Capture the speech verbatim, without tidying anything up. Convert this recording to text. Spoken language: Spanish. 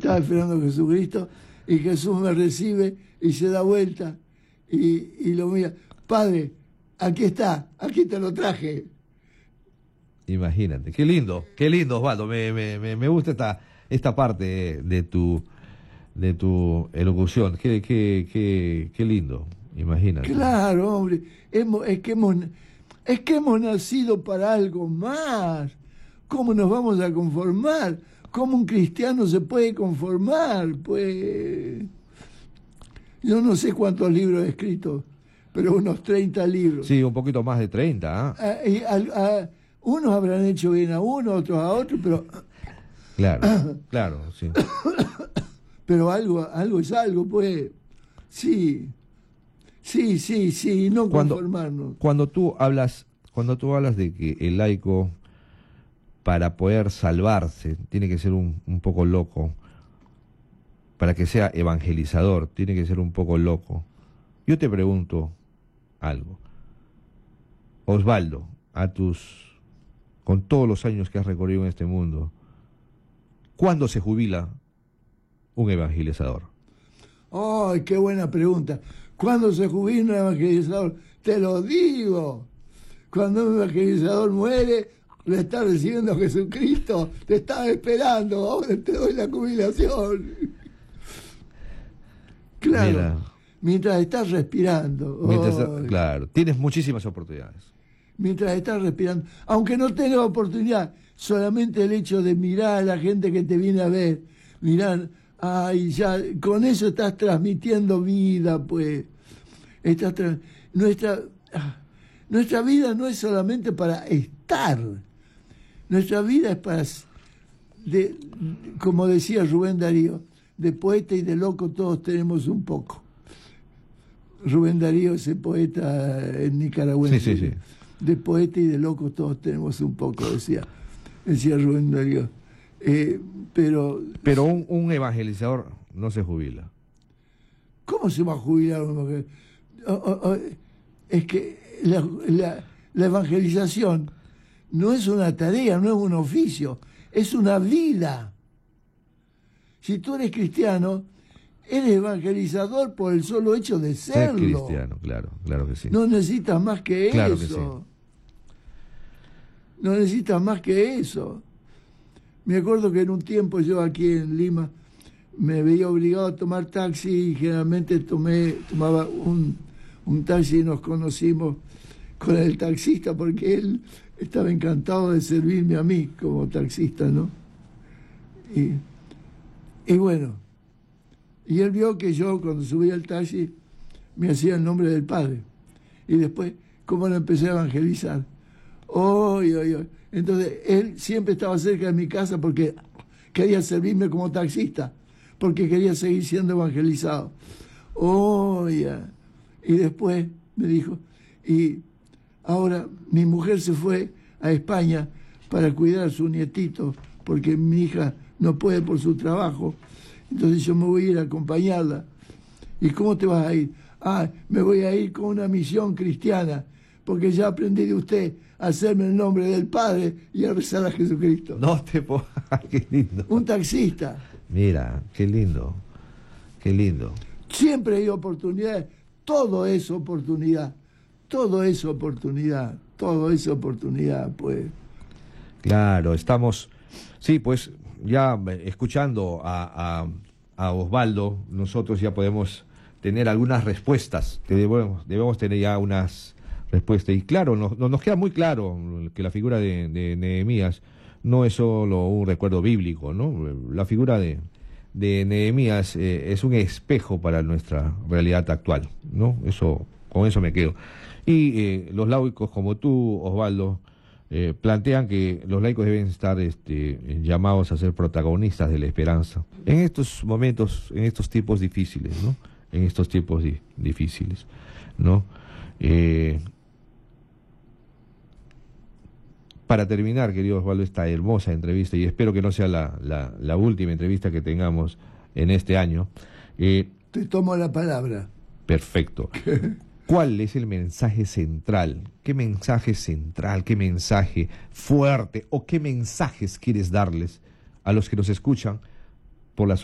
estaba esperando a Jesucristo y Jesús me recibe y se da vuelta y, y lo mira. Padre, aquí está, aquí te lo traje. Imagínate, qué lindo, qué lindo, Osvaldo. Me, me, me, me gusta esta, esta parte de tu, de tu elocución. Qué, qué, qué, qué lindo, imagínate. Claro, hombre, hemos, es, que hemos, es que hemos nacido para algo más. ¿Cómo nos vamos a conformar? ¿Cómo un cristiano se puede conformar? Pues yo no sé cuántos libros he escrito, pero unos treinta libros. Sí, un poquito más de treinta. ¿eh? A, y a, a, unos habrán hecho bien a uno, otros a otro, pero... Claro, claro, sí. Pero algo, algo es algo, pues. Sí, sí, sí, sí, no conformarnos. Cuando, cuando tú hablas, cuando tú hablas de que el laico, para poder salvarse, tiene que ser un, un poco loco, para que sea evangelizador, tiene que ser un poco loco. Yo te pregunto algo. Osvaldo, a tus, con todos los años que has recorrido en este mundo, ¿cuándo se jubila un evangelizador? ¡Ay, qué buena pregunta! ¿Cuándo se jubila un evangelizador? Te lo digo. Cuando un evangelizador muere, le está recibiendo a Jesucristo, te está esperando, ahora te doy la jubilación. Claro, mira, mientras estás respirando. Mientras, oh, claro, tienes muchísimas oportunidades. Mientras estás respirando, aunque no tengas oportunidad, solamente el hecho de mirar a la gente que te viene a ver, mirar, ay, ya, con eso estás transmitiendo vida, pues. Estás tra- nuestra, nuestra vida no es solamente para estar, nuestra vida es para, de, como decía Rubén Darío, de poeta y de loco todos tenemos un poco. Rubén Darío, ese poeta nicaragüense. Sí, sí, sí. De poeta y de loco todos tenemos un poco, decía, decía Rubén Darío. Eh, pero pero un, un evangelizador no se jubila. ¿Cómo se va a jubilar un evangelizador? Oh, oh, oh, es que la, la, la evangelización no es una tarea, no es un oficio, es una vida. Si tú eres cristiano, eres evangelizador por el solo hecho de serlo. Ser cristiano, claro, claro que sí. No necesitas más que claro eso. Que sí. No necesitas más que eso. Me acuerdo que en un tiempo yo aquí en Lima me veía obligado a tomar taxi y generalmente tomé, tomaba un, un taxi y nos conocimos con el taxista porque él estaba encantado de servirme a mí como taxista, ¿no? Y, y bueno, y él vio que yo cuando subía al taxi me hacía el nombre del Padre. Y después, ¿cómo lo empecé a evangelizar? Oh, oh, oh. Entonces, él siempre estaba cerca de mi casa porque quería servirme como taxista, porque quería seguir siendo evangelizado. Oh, yeah. Y después me dijo, y ahora mi mujer se fue a España para cuidar a su nietito, porque mi hija no puede por su trabajo, entonces yo me voy a ir a acompañarla. ¿Y cómo te vas a ir? Ah, me voy a ir con una misión cristiana, porque ya aprendí de usted a hacerme el nombre del Padre y a rezar a Jesucristo. No te puedo... Qué lindo. Un taxista. Mira, qué lindo, qué lindo. Siempre hay oportunidades, todo es oportunidad, todo es oportunidad, todo es oportunidad, pues. Claro, estamos, sí, pues ya escuchando a, a, a Osvaldo, nosotros ya podemos tener algunas respuestas, que debemos, debemos tener ya unas respuestas. Y claro, nos, nos queda muy claro que la figura de, de Nehemías no es solo un recuerdo bíblico, ¿no? La figura de, de Nehemías eh, es un espejo para nuestra realidad actual, ¿no? Eso, con eso me quedo. Y eh, los laicos como tú, Osvaldo, eh, plantean que los laicos deben estar este, llamados a ser protagonistas de la esperanza en estos momentos, en estos tiempos difíciles, ¿no? En estos tiempos di- difíciles, ¿no? Eh, para terminar, querido Osvaldo, esta hermosa entrevista, y espero que no sea la, la, la última entrevista que tengamos en este año. Eh, Te tomo la palabra. Perfecto. ¿Cuál es el mensaje central? ¿Qué mensaje central, qué mensaje fuerte o qué mensajes quieres darles a los que nos escuchan por las